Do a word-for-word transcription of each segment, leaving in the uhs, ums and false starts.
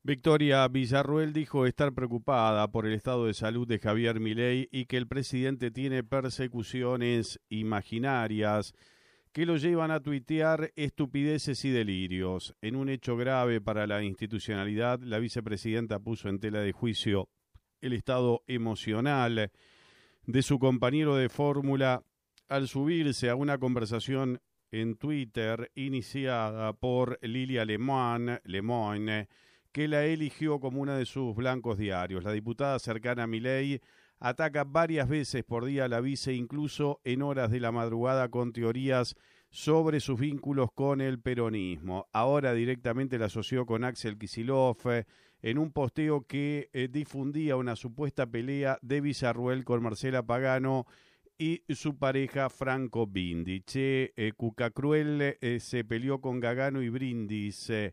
Victoria Villarruel dijo estar preocupada por el estado de salud de Javier Milei y que el presidente tiene persecuciones imaginarias que lo llevan a tuitear estupideces y delirios. En un hecho grave para la institucionalidad, la vicepresidenta puso en tela de juicio el estado emocional de su compañero de fórmula al subirse a una conversación en Twitter iniciada por Lilia Lemoine, Lemoine, que la eligió como una de sus blancos diarios. La diputada cercana a Milei ataca varias veces por día a la vice, incluso en horas de la madrugada, con teorías sobre sus vínculos con el peronismo. Ahora directamente la asoció con Axel Kicillof eh, en un posteo que eh, difundía una supuesta pelea de Villarruel con Marcela Pagano y su pareja Franco Bindi. Che, eh, Cucacruel eh, se peleó con Gagano y Brindis. Eh,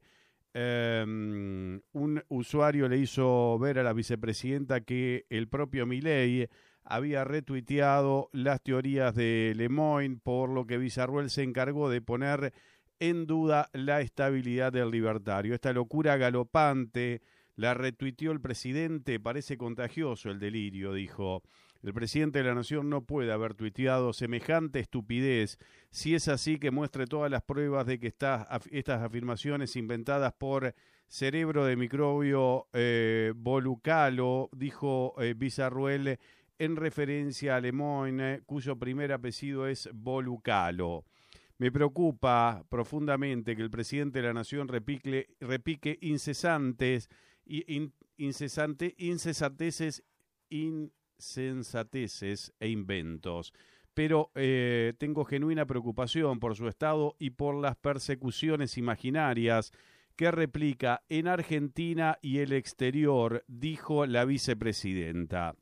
Um, un usuario le hizo ver a la vicepresidenta que el propio Milei había retuiteado las teorías de Lemoine, por lo que Villarruel se encargó de poner en duda la estabilidad del libertario. Esta locura galopante la retuiteó el presidente, parece contagioso el delirio, dijo. El presidente de la Nación no puede haber tuiteado semejante estupidez. Si es así, que muestre todas las pruebas de que está, estas afirmaciones inventadas por cerebro de microbio eh, Volucalo, dijo eh, Villarruel en referencia a Lemoine, cuyo primer apellido es Volucalo. Me preocupa profundamente que el presidente de la Nación repique, repique incesantes, in, incesante, incesanteces, in, sensateces e inventos, pero eh, tengo genuina preocupación por su estado y por las persecuciones imaginarias que replica en Argentina y el exterior, dijo la vicepresidenta.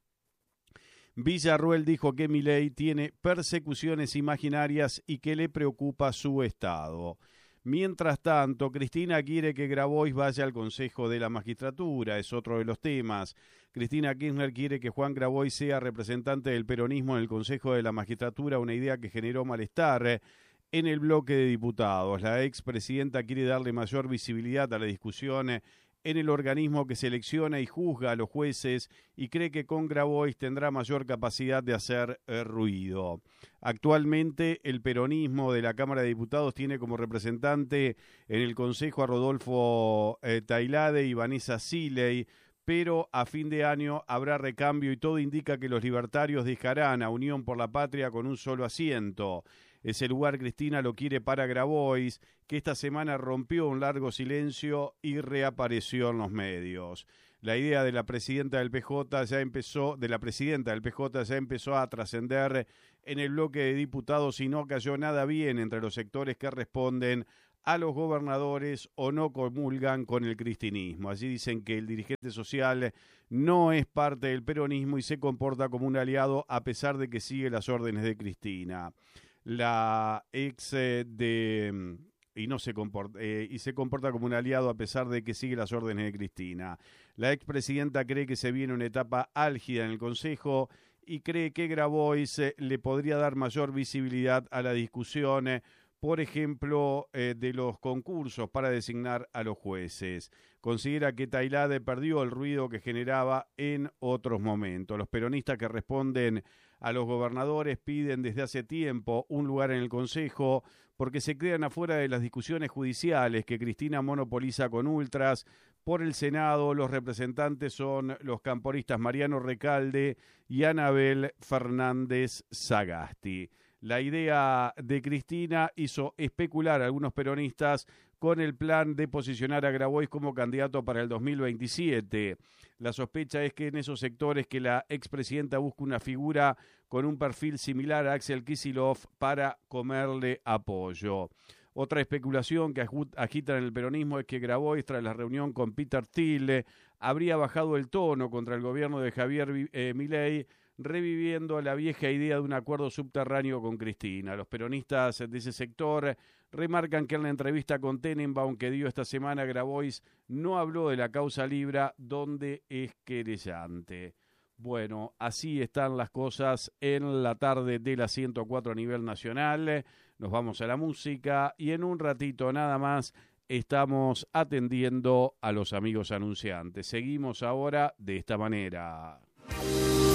Villarruel dijo que Milei tiene persecuciones imaginarias y que le preocupa su estado. Mientras tanto, Cristina quiere que Grabois vaya al Consejo de la Magistratura, es otro de los temas. Cristina Kirchner quiere que Juan Grabois sea representante del peronismo en el Consejo de la Magistratura, una idea que generó malestar en el bloque de diputados. La expresidenta quiere darle mayor visibilidad a la discusión en el organismo que selecciona y juzga a los jueces y cree que con Grabois tendrá mayor capacidad de hacer eh, ruido. Actualmente el peronismo de la Cámara de Diputados tiene como representante en el Consejo a Rodolfo eh, Tailade y Vanessa Siley, pero a fin de año habrá recambio y todo indica que los libertarios dejarán a Unión por la Patria con un solo asiento. Ese lugar Cristina lo quiere para Grabois, que esta semana rompió un largo silencio y reapareció en los medios. La idea de la presidenta del P J ya empezó, de la presidenta del P J ya empezó a trascender en el bloque de diputados y no cayó nada bien entre los sectores que responden a los gobernadores o no comulgan con el cristinismo. Allí dicen que el dirigente social no es parte del peronismo y se comporta como un aliado a pesar de que sigue las órdenes de Cristina. La ex eh, de y no se comporta eh, y se comporta como un aliado a pesar de que sigue las órdenes de Cristina. La expresidenta cree que se viene una etapa álgida en el Consejo y cree que Grabois eh, le podría dar mayor visibilidad a la discusión, eh, por ejemplo, eh, de los concursos para designar a los jueces. Considera que Tailade perdió el ruido que generaba en otros momentos. Los peronistas que responden a los gobernadores piden desde hace tiempo un lugar en el Consejo porque se quedan afuera de las discusiones judiciales que Cristina monopoliza con ultras. Por el Senado, los representantes son los camporistas Mariano Recalde y Anabel Fernández Sagasti. La idea de Cristina hizo especular a algunos peronistas con el plan de posicionar a Grabois como candidato para el dos mil veintisiete. La sospecha es que en esos sectores que la expresidenta busca una figura con un perfil similar a Axel Kicillof para comerle apoyo. Otra especulación que agita en el peronismo es que Grabois, tras la reunión con Peter Thiel, habría bajado el tono contra el gobierno de Javier eh, Milei, reviviendo la vieja idea de un acuerdo subterráneo con Cristina. Los peronistas de ese sector remarcan que en la entrevista con Tenenbaum que dio esta semana, Grabois no habló de la causa Libra, donde es querellante. Bueno, así están las cosas en la tarde de la ciento cuatro a nivel nacional. Nos vamos a la música y en un ratito nada más estamos atendiendo a los amigos anunciantes. Seguimos ahora de esta manera.